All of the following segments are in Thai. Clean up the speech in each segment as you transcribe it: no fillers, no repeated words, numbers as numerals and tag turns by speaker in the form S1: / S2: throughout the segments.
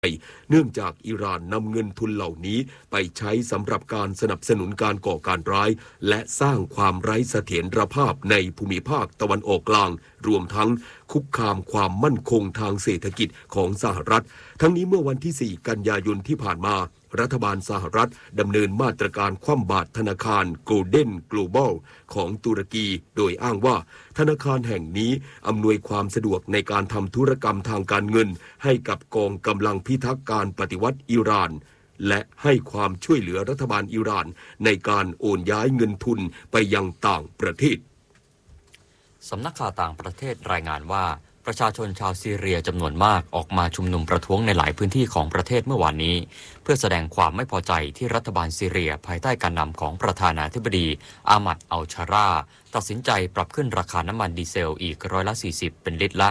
S1: เนื่องจากอิหร่านนำเงินทุนเหล่านี้ไปใช้สำหรับการสนับสนุนการก่อการร้ายและสร้างความไร้เสถียรภาพในภูมิภาคตะวันออกกลางรวมทั้งคุกคามความมั่นคงทางเศรษฐกิจของสหรัฐทั้งนี้เมื่อวันที่ 4 กันยายนที่ผ่านมารัฐบาลสหรัฐดำเนินมาตรการคว่ำบาตรธนาคาร Golden Global ของตุรกีโดยอ้างว่าธนาคารแห่งนี้อำนวยความสะดวกในการทำธุรกรรมทางการเงินให้กับกองกำลังพิทักษ์การปฏิวัติอิหร่านและให้ความช่วยเหลือรัฐบาลอิหร่านในการโอนย้ายเงินทุนไปยังต่างประเทศ
S2: สำนักข่าวต่างประเทศรายงานว่าประชาชนชาวซีเรียจำนวนมากออกมาชุมนุมประท้วงในหลายพื้นที่ของประเทศเมื่อวานนี้เพื่อแสดงความไม่พอใจที่รัฐบาลซีเรียภายใต้การนำของประธานาธิบดีอามัดอัลชาราตัดสินใจปรับขึ้นราคาน้ำมันดีเซลอีก40%เป็นลิตรละ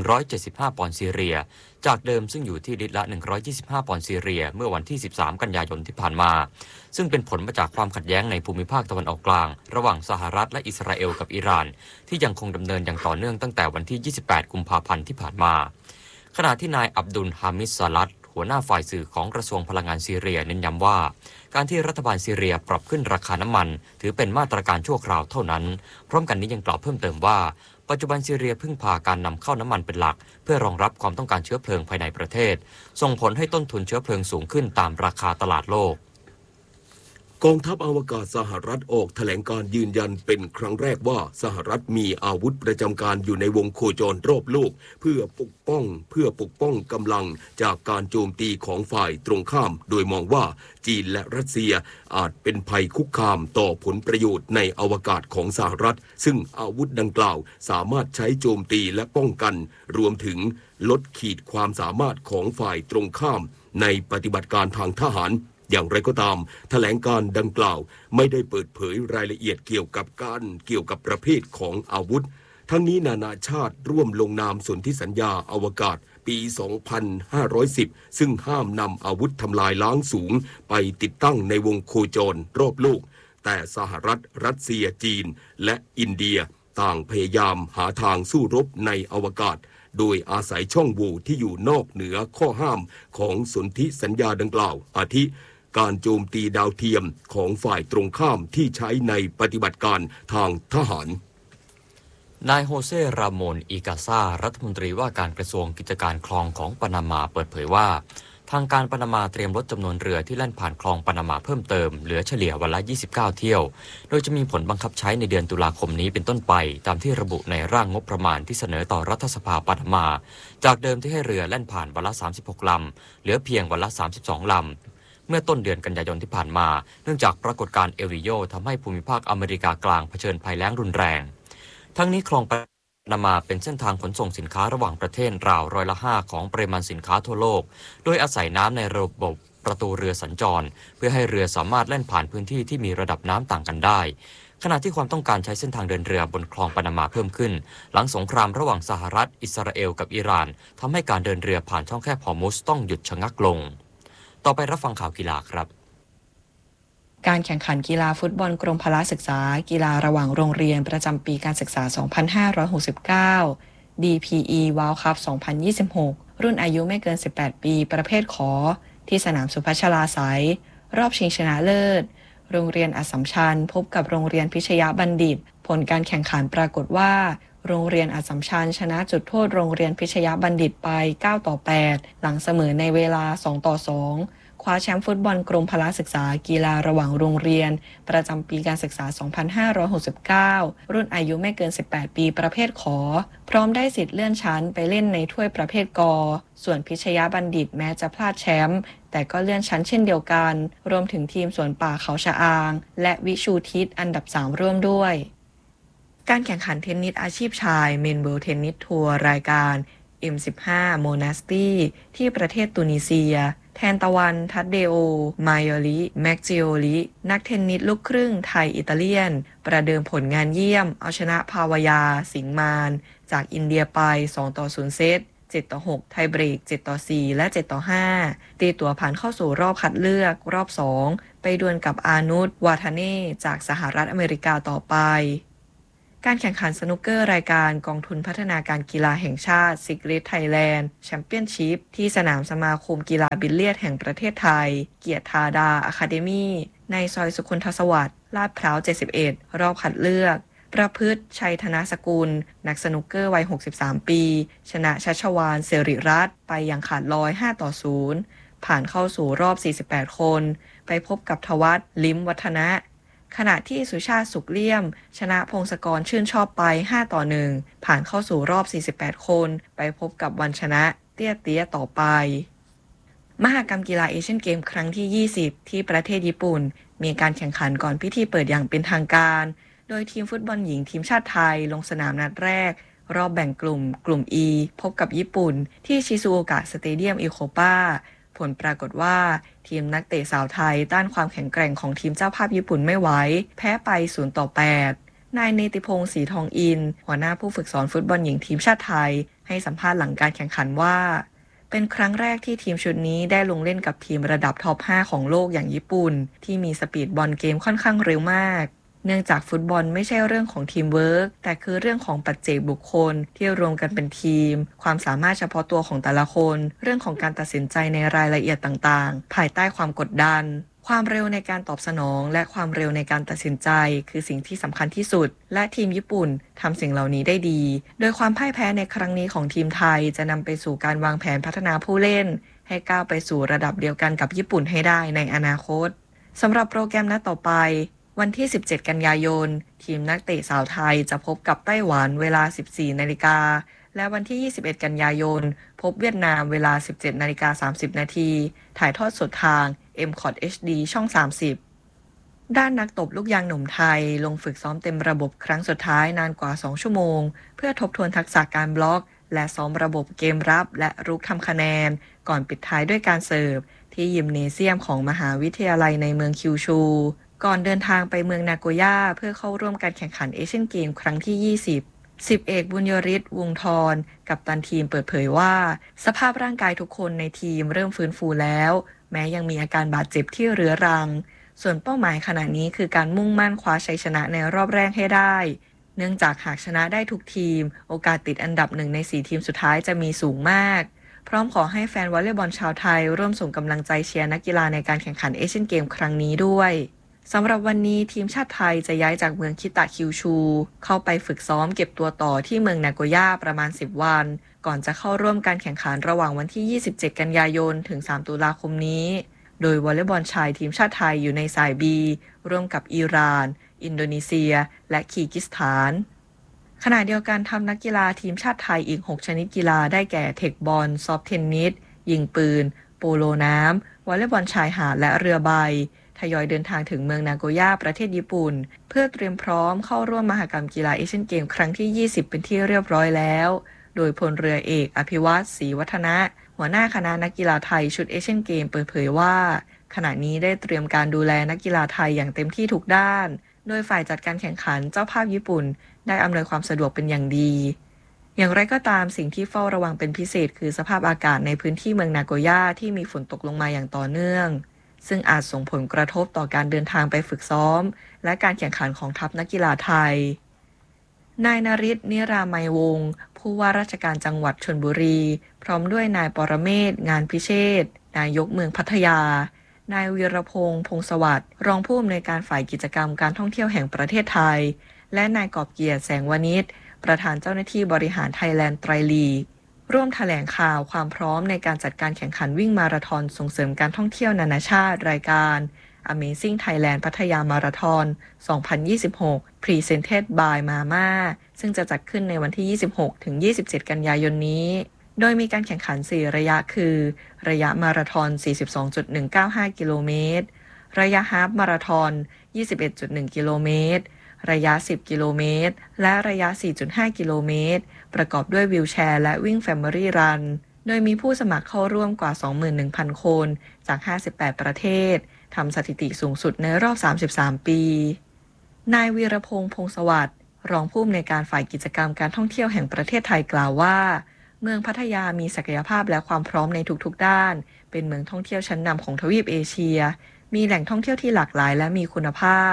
S2: 175ปอนด์ซีเรียจากเดิมซึ่งอยู่ที่ลิตรละ125ปอนด์ซีเรียเมื่อวันที่13กันยายนที่ผ่านมาซึ่งเป็นผลมาจากความขัดแย้งในภูมิภาคตะวันออกกลางระหว่างสหรัฐและอิสราเอลกับอิหร่านที่ยังคงดำเนินอย่างต่อเนื่องตั้งแต่วันที่28กุมภาพันธ์ที่ผ่านมาขณะที่นายอับดุลฮามิดซาลัดหัวหน้าฝ่ายสื่อของกระทรวงพลังงานซีเรียเน้นย้ำว่าการที่รัฐบาลซีเรียปรับขึ้นราคาน้ำมันถือเป็นมาตรการชั่วคราวเท่านั้นพร้อมกันนี้ยังกล่าวเพิ่มเติมว่าปัจจุบันซีเรียพึ่งพาการนำเข้าน้ำมันเป็นหลักเพื่อรองรับความต้องการเชื้อเพลิงภายในประเทศส่งผลให้ต้นทุนเชื้อเพลิงสูงขึ้นตามราคาตลาดโลก
S1: กองทัพอวกาศสหรัฐออกแถลงการยืนยันเป็นครั้งแรกว่าสหรัฐมีอาวุธประจำการอยู่ในวงโคจรรอบโลกเพื่อปกป้องกำลังจากการโจมตีของฝ่ายตรงข้ามโดยมองว่าจีนและรัสเซียอาจเป็นภัยคุกคามต่อผลประโยชน์ในอวกาศของสหรัฐซึ่งอาวุธดังกล่าวสามารถใช้โจมตีและป้องกันรวมถึงลดขีดความสามารถของฝ่ายตรงข้ามในปฏิบัติการทางทหารอย่างไรก็ตามแถลงการดังกล่าวไม่ได้เปิดเผยรายละเอียดเกี่ยวกับประเภทของอาวุธทั้งนี้นานาชาติร่วมลงนามสนธิสัญญาอวกาศปี 2510 ซึ่งห้ามนำอาวุธทำลายล้างสูงไปติดตั้งในวงโคจรรอบโลกแต่สหรัฐรัสเซียจีนและอินเดียต่างพยายามหาทางสู้รบในอวกาศโดยอาศัยช่องโหว่ที่อยู่นอกเหนือข้อห้ามของสนธิสัญญาดังกล่าวอาทิการโจมตีดาวเทียมของฝ่ายตรงข้ามที่ใช้ในปฏิบัติการทางทหาร
S2: นายโฮเซรามอนอิกาซารัฐมนตรีว่าการกระทรวงกิจการคลองของปานามาเปิดเผยว่าทางการปานามาเตรียมลดจำนวนเรือที่แล่นผ่านคลองปานามาเพิ่มเติมเหลือเฉลี่ยวันละ29เที่ยวโดยจะมีผลบังคับใช้ในเดือนตุลาคมนี้เป็นต้นไปตามที่ระบุในร่างงบประมาณที่เสนอต่อรัฐสภาปานามาจากเดิมที่ให้เรือแล่นผ่านวันละ36ลำเหลือเพียงวันละ32ลำเมื่อต้นเดือนกันยายนที่ผ่านมาเนื่องจากปรากฏการณ์เอลนิโญทำให้ภูมิภาคอเมริกากลางเผชิญภัยแล้งรุนแรงทั้งนี้คลองปานามาเป็นเส้นทางขนส่งสินค้าระหว่างประเทศราว5%ของปริมาณสินค้าทั่วโลกโดยอาศัยน้ำในระบบประตูเรือสัญจรเพื่อให้เรือสามารถแล่นผ่านพื้นที่ที่มีระดับน้ำต่างกันได้ขณะที่ความต้องการใช้เส้นทางเดินเรือบนคลองปานามาเพิ่มขึ้นหลังสงครามระหว่างสหรัฐอิสราเอลกับอิหร่านทำให้การเดินเรือผ่านช่องแคบฮอร์มุซต้องหยุดชะงักลงต่อไปรับฟังข่าวกีฬาครับ
S3: การแข่งขันกีฬาฟุตบอลกรมพละศึกษากีฬาระหว่างโรงเรียนประจำปีการศึกษา 2569 DPE World Cup 2026 รุ่นอายุไม่เกิน 18 ปีประเภทขอที่สนามสุพัชลาไสยรอบชิงชนะเลิศโรงเรียนอัสสัมชัญพบกับโรงเรียนพิชยบัณฑิตผลการแข่งขันปรากฏว่าโรงเรียนอัสสัมชัญชนะจุดโทษโรงเรียนพิชยบัณฑิตไป9-8หลังเสมอในเวลา2-2คว้าแชมป์ฟุตบอลกรมพละศึกษากีฬาระหว่างโรงเรียนประจำปีการศึกษา 2569 รุ่นอายุไม่เกิน 18 ปีประเภทขอพร้อมได้สิทธิ์เลื่อนชั้นไปเล่นในถ้วยประเภทกส่วนพิชยบัณฑิตแม้จะพลาดแชมป์แต่ก็เลื่อนชั้นเช่นเดียวกันรวมถึงทีมสวนป่าเขาชะอางและวิชูทิศอันดับ 3 ร่วมด้วยการแข่งขันเทนนิสอาชีพชายเมนเวิลด์เทนนิสทัวร์รายการ M15 โมนาสตี้ที่ประเทศตุนิเซียแทนตะวันทัดเดโอมายอลิแม็กจิโอลินักเทนนิสลูกครึ่งไทยอิตาเลียนประเดิมผลงานเยี่ยมเอาชนะภาวายาสิงห์มารจากอินเดียไป2-0 เซต7-6ไทยเบรก7-4และ7-5ตีตัวผ่านเข้าสู่รอบคัดเลือกรอบ2ไปดวลกับอานุชวาทาเน่จากสหรัฐอเมริกาต่อไปการแข่งขันสนุกเกอร์รายการกองทุนพัฒนาการกีฬาแห่งชาติซิกริดไทยแลนด์แชมเปี้ยนชิพที่สนามสมาคมกีฬาบิลเลียดแห่งประเทศไทยเกียรติธาดาอะคาเดมี่ในซอยสุคนทสวัสดิ์ลาดพร้าว71รอบคัดเลือกประพฤติชัยธนสกุลนักสนุกเกอร์วัย63ปีชนะชัชวาลเสริรัตน์ไปอย่างขาดลอย5-0ผ่านเข้าสู่รอบ48คนไปพบกับทวัฒน์ลิ้มวัฒนะขณะที่สุชาติสุขเลี่ยมชนะพงศกรชื่นชอบไป5-1ผ่านเข้าสู่รอบ48คนไปพบกับวันชนะเตี้ยต่อไปมหกรรมกีฬาเอเชียนเกมครั้งที่20ที่ประเทศญี่ปุ่นมีการแข่งขันก่อนพิธีเปิดอย่างเป็นทางการโดยทีมฟุตบอลหญิงทีมชาติไทยลงสนามนัดแรกรอบแบ่งกลุ่ม E พบกับญี่ปุ่นที่ชิซูโอกะสเตเดียมอิโคปาผลปรากฏว่าทีมนักเตะสาวไทยต้านความแข็งแกร่งของทีมเจ้าภาพญี่ปุ่นไม่ไหวแพ้ไป0-8นายเนติพงษ์ศรีทองอินหัวหน้าผู้ฝึกสอนฟุตบอลหญิงทีมชาติไทยให้สัมภาษณ์หลังการแข่งขันว่าเป็นครั้งแรกที่ทีมชุดนี้ได้ลงเล่นกับทีมระดับท็อป 5 ของโลกอย่างญี่ปุ่นที่มีสปีดบอลเกมค่อนข้างเร็วมากเนื่องจากฟุตบอลไม่ใช่เรื่องของทีมเวิร์กแต่คือเรื่องของปัจเจกบุคคลที่รวมกันเป็นทีมความสามารถเฉพาะตัวของแต่ละคนเรื่องของการตัดสินใจในรายละเอียดต่างๆภายใต้ความกดดันความเร็วในการตอบสนองและความเร็วในการตัดสินใจคือสิ่งที่สำคัญที่สุดและทีมญี่ปุ่นทำสิ่งเหล่านี้ได้ดีโดยความพ่ายแพ้ในครั้งนี้ของทีมไทยจะนำไปสู่การวางแผนพัฒนาผู้เล่นให้ก้าวไปสู่ระดับเดียวกันกับญี่ปุ่นให้ได้ในอนาคตสำหรับโปรแกรมนัดต่อไปวันที่17กันยายนทีมนักเตะสาวไทยจะพบกับไต้หวันเวลา 14:00 น.และวันที่21กันยายนพบเวียดนามเวลา 17:30 น.ถ่ายทอดสดทาง MCOT HD ช่อง30ด้านนักตบลูกยางหนุ่มไทยลงฝึกซ้อมเต็มระบบครั้งสุดท้ายนานกว่า2ชั่วโมงเพื่อทบทวนทักษะการบล็อกและซ้อมระบบเกมรับและรุกทำคะแนนก่อนปิดท้ายด้วยการเสิร์ฟที่ยิมเนเซียมของมหาวิทยาลัยในเมืองคิวชูก่อนเดินทางไปเมืองนาโกย่าเพื่อเข้าร่วมการแข่งขันเอเชียนเกมครั้งที่20 10เอกบุญยริศวงศ์ธรกัปตันทีมเปิดเผยว่าสภาพร่างกายทุกคนในทีมเริ่มฟื้นฟูแล้วแม้ยังมีอาการบาดเจ็บที่เรื้อรังส่วนเป้าหมายขณะนี้คือการมุ่งมั่นคว้าชัยชนะในรอบแรกให้ได้เนื่องจากหากชนะได้ทุกทีมโอกาสติดอันดับ1ใน4ทีมสุดท้ายจะมีสูงมากพร้อมขอให้แฟนวอลเลย์บอลชาวไทยร่วมส่งกำลังใจเชียร์นักกีฬาในการแข่งขันเอเชียนเกมครั้งนี้ด้วยสำหรับวันนี้ทีมชาติไทยจะย้ายจากเมืองคิตะคิวชูเข้าไปฝึกซ้อมเก็บตัวต่อที่เมืองนาโกย่าประมาณ10วันก่อนจะเข้าร่วมการแข่งขันระหว่างวันที่27กันยายนถึง3ตุลาคมนี้โดยวอลเลย์บอลชายทีมชาติไทยอยู่ในสาย B ร่วมกับอิหร่านอินโดนีเซียและคีร์กิสถานขณะเดียวกันทำนักกีฬาทีมชาติไทยอีก6ชนิดกีฬาได้แก่เทคบอลซอฟต์เทนนิสยิงปืนโปโลน้ำวอลเลย์บอลชายหาดและเรือใบทยอยเดินทางถึงเมืองนาโกย่าประเทศญี่ปุ่นเพื่อเตรียมพร้อมเข้าร่วมมหกรรมกีฬาเอเชียนเกมครั้งที่20เป็นที่เรียบร้อยแล้วโดยพลเรือเอกอภิวัตรศรีวัฒนะหัวหน้าคณะนักกีฬาไทยชุดเอเชียนเกมเปิดเผยว่าขณะนี้ได้เตรียมการดูแลนักกีฬาไทยอย่างเต็มที่ทุกด้านโดยฝ่ายจัดการแข่งขันเจ้าภาพญี่ปุ่นได้อำนวยความสะดวกเป็นอย่างดีอย่างไรก็ตามสิ่งที่เฝ้าระวังเป็นพิเศษคือสภาพอากาศในพื้นที่เมืองนาโกย่าที่มีฝนตกลงมาอย่างต่อเนื่องซึ่งอาจส่งผลกระทบต่อการเดินทางไปฝึกซ้อมและการแข่งขันของทัพนักกีฬาไทยนายนฤทธิ์ นิรามัยวงศ์ผู้ว่าราชการจังหวัดชลบุรีพร้อมด้วยนายปรเมศ งานพิเชษฐ์นายกเมืองพัทยานายวีรพงษ์พงษ์สวัสดิ์รองผู้อำนวยการฝ่ายกิจกรรมการท่องเที่ยวแห่งประเทศไทยและนายกอบเกียรติแสงวณิชประธานเจ้าหน้าที่บริหารไทยแลนด์ไตรลีกร่วมแถลงข่าวความพร้อมในการจัดการแข่งขันวิ่งมาราธอนส่งเสริมการท่องเที่ยวนานาชาติรายการ Amazing Thailand พัทยามาราธอน 2026 Presented by Mama ซึ่งจะจัดขึ้นในวันที่ 26-27 กันยายนนี้โดยมีการแข่งขัน4ระยะคือระยะมาราธอน 42.195 กิโลเมตรระยะฮาล์ฟมาราธอน 21.1 กิโลเมตรระยะ10กิโลเมตรและระยะ 4.5 กิโลเมตรประกอบด้วยวีลแชร์และวิ่ง Family Run โดยมีผู้สมัครเข้าร่วมกว่า 21,000 คนจาก58ประเทศทำสถิติสูงสุดในรอบ33ปีนายวีรพงษ์พงษ์สวัสดิ์รองผู้อำนวยการฝ่ายกิจกรรมการท่องเที่ยวแห่งประเทศไทยกล่าวว่าเมืองพัทยามีศักยภาพและความพร้อมในทุกๆด้านเป็นเมืองท่องเที่ยวชั้นนำของทวีปเอเชียมีแหล่งท่องเที่ยวที่หลากหลายและมีคุณภาพโ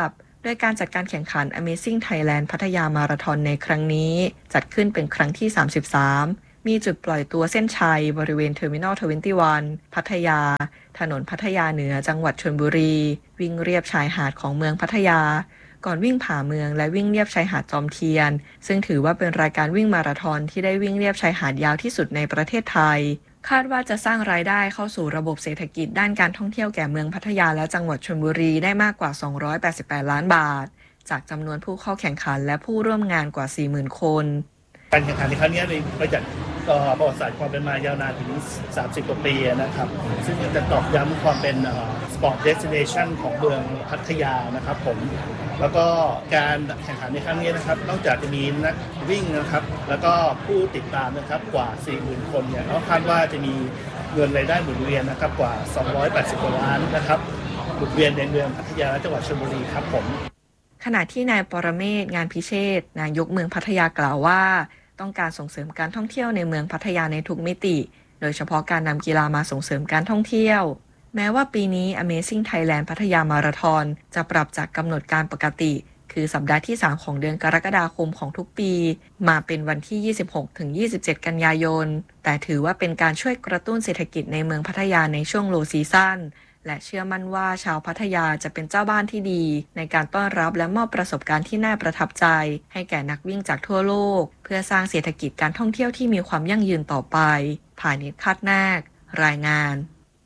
S3: ดยการจัดการแข่งขัน Amazing Thailand พัทยามาราธอนในครั้งนี้จัดขึ้นเป็นครั้งที่33มีจุดปล่อยตัวเส้นชัยบริเวณ Terminal 21 พัทยาถนนพัทยาเหนือจังหวัดชลบุรีวิ่งเรียบชายหาดของเมืองพัทยาก่อนวิ่งผ่าเมืองและวิ่งเลียบชายหาดจอมเทียนซึ่งถือว่าเป็นรายการวิ่งมาราธอนที่ได้วิ่งเลียบชายหาดยาวที่สุดในประเทศไทยคาดว่าจะสร้างรายได้เข้าสู่ระบบเศรษฐกิจด้านการท่องเที่ยวแก่เมืองพัทยาและจังหวัดชลบุรีได้มากกว่า288ล้านบาทจากจำนวนผู้เข้าแข่งขันและผู้ร่วมงานกว่า 40,000 คน
S4: การแข่งขันในครั้งนี้เราจัดประวัติศาสตร์ความเป็นมายาวนานถึง30 กว่าปีนะครับซึ่งจะตอกย้ำความเป็นสปอร์ตเดสติเนชันของเมืองพัทยานะครับผมแล้วก็การแข่งขันในครั้งนี้นะครับนอกจากจะมีนักวิ่งนะครับแล้วก็ผู้ติดตามนะครับกว่า 40,000 คนเนี่ยเราคาดว่าจะมีเงินรายได้หมุนเวียนนะครับกว่า280 กว่าล้านนะครับหมุนเวียนในเมืองพัทยาและจังหวัดชลบุรีครับผม
S3: ขณะที่นายปรเมศ งานพิเชษฐ์นายกเมืองพัทยากล่าวว่าต้องการส่งเสริมการท่องเที่ยวในเมืองพัทยาในทุกมิติโดยเฉพาะการนำกีฬามาส่งเสริมการท่องเที่ยวแม้ว่าปีนี้ Amazing Thailand พัทยามาราธอนจะปรับจากกำหนดการปกติคือสัปดาห์ที่3ของเดือนกรกฎาคมของทุกปีมาเป็นวันที่ 26-27 กันยายนแต่ถือว่าเป็นการช่วยกระตุ้นเศรษฐกิจในเมืองพัทยาในช่วงโลซีซั่นและเชื่อมั่นว่าชาวพัทยาจะเป็นเจ้าบ้านที่ดีในการต้อนรับและมอบประสบการณ์ที่น่าประทับใจให้แก่นักวิ่งจากทั่วโลกเพื่อสร้างเศรษฐกิจการท่องเที่ยวที่มีความยั่งยืนต่อไปภายในคาดนาครายงาน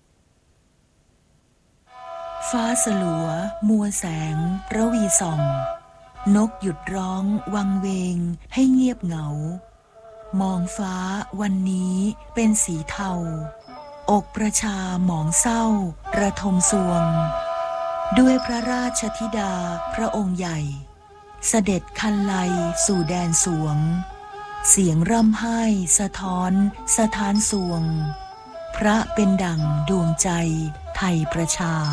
S5: ฟ้าสลัวมัวแสงระวีส่องนกหยุดร้องวังเวงให้เงียบเหงามองฟ้าวันนี้เป็นสีเทาอกประชาหมองเศร้าระทมสวงด้วยพระราชธิดาพระองค์ใหญ่เสด็จคันไลสู่แดนสวงเสียงร่ำไห้สะท้อนสถานสวงพระเป็นดั่งดวงใจไทยประชา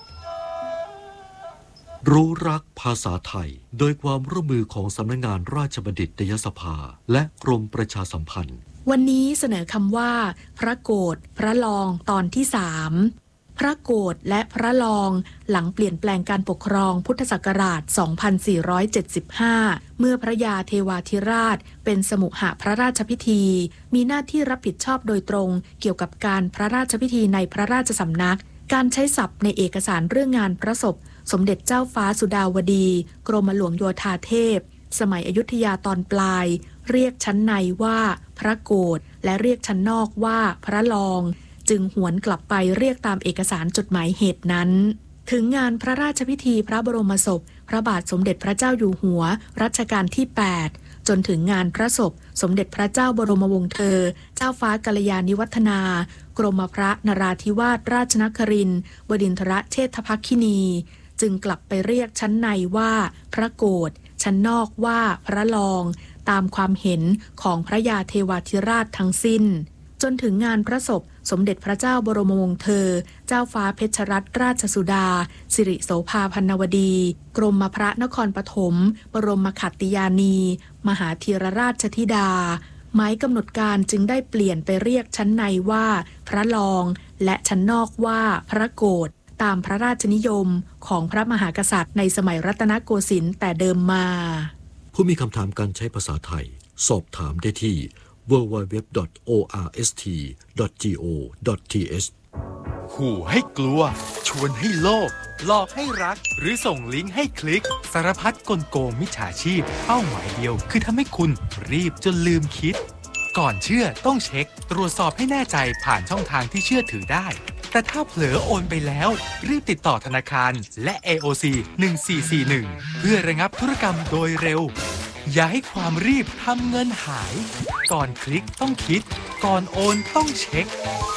S6: รู้รักภาษาไทยโดยความร่วมมือของสำนักงานราชบัณฑิตยสภาและกรมประชาสัมพันธ์
S7: วันนี้เสนอคำว่าพระโกฐพระลองตอนที่3พระโกฐและพระลองหลังเปลี่ยนแปลงการปกครองพุทธศักราช 2475 เมื่อพระยาเทวาธิราชเป็นสมุหพระราชพิธีมีหน้าที่รับผิดชอบโดยตรงเกี่ยวกับการพระราชพิธีในพระราชสำนักการใช้ศัพท์ในเอกสารเรื่องงานพระศพสมเด็จเจ้าฟ้าสุดาวดีกรมหลวงโยธาเทพสมัยอยุธยาตอนปลายเรียกชั้นในว่าพระโกฐและเรียกชั้นนอกว่าพระลองจึงหวนกลับไปเรียกตามเอกสารจดหมายเหตุนั้นถึงงานพระราชพิธีพระบรมศพพระบาทสมเด็จพระเจ้าอยู่หัวรัชกาลที่8จนถึงงานพระศพสมเด็จพระเจ้าบรมวงศ์เธอเจ้าฟ้ากัลยาณิวัฒนากรมพระนราธิวาสราชนครินทร์บดินทรเชษฐภักขินีจึงกลับไปเรียกชั้นในว่าพระโกฐชั้นนอกว่าพระลองตามความเห็นของพระยาเทวาธิราชทั้งสิ้นจนถึงงานพระศพสมเด็จพระเจ้าบรมวงศ์เธอเจ้าฟ้าเพชรรัตนราชสุดาสิริโสภาพันนวดีกรมพระนครปฐมบรมขัตติยานีมหาธีรราชธิดาหมายกำหนดการจึงได้เปลี่ยนไปเรียกชั้นในว่าพระลองและชั้นนอกว่าพระโกฐตามพระราชนิยมของพระมหากษัตริย์ในสมัยรัตนโกสินทร์แต่เดิมมา
S6: ผู้มีคำถามการใช้ภาษาไทยสอบถามได้ที่ www.orst.go.th
S8: ขู่ให้กลัวชวนให้โลภหลอกให้รักหรือส่งลิงก์ให้คลิกสารพัดกลโกงมิจฉาชีพเป้าหมายเดียวคือทำให้คุณรีบจนลืมคิดก่อนเชื่อต้องเช็คตรวจสอบให้แน่ใจผ่านช่องทางที่เชื่อถือได้แต่ถ้าเผลอโอนไปแล้วรีบติดต่อธนาคารและ AOC 1441เพื่อระงับธุรกรรมโดยเร็วอย่าให้ความรีบทำเงินหายก่อนคลิกต้องคิดก่อนโอนต้องเช็ค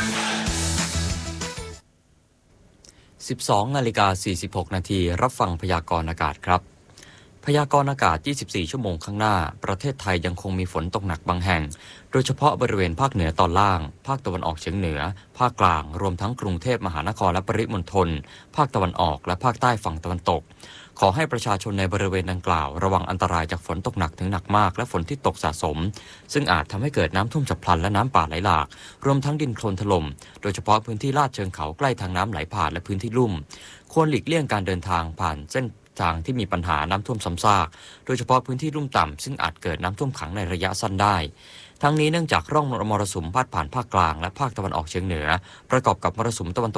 S2: 12:46 น.รับฟังพยากรณ์อากาศครับพยากรณ์อากาศ24ชั่วโมงข้างหน้าประเทศไทยยังคงมีฝนตกหนักบางแห่งโดยเฉพาะบริเวณภาคเหนือตอนล่างภาคตะวันออกเฉียงเหนือภาคกลางรวมทั้งกรุงเทพมหานครและปริมณฑลภาคตะวันออกและภาคใต้ฝั่งตะวันตกขอให้ประชาชนในบริเวณดังกล่าวระวังอันตรายจากฝนตกหนักถึงหนักมากและฝนที่ตกสะสมซึ่งอาจทำให้เกิดน้ำท่วมฉับพลันและน้ำป่าไหลหลากรวมทั้งดินโคลนถล่มโดยเฉพาะพื้นที่ลาดเชิงเขาใกล้ทางน้ำไหลผ่านและพื้นที่ลุ่มควรหลีกเลี่ยงการเดินทางผ่านเส้นถทางที่มีปัญหาน้ำท่วมซ้ำซากโดยเฉพาะพื้นที่ลุ่มต่ำซึ่งอาจเกิดน้ำท่วมขังในระยะสั้นได้ทั้งนี้เนื่องจากร่องมรสุมพาดผ่านภาคกลางและภาคตะวันออกเฉียงเหนือประกอบกับมรสุมตะวันตก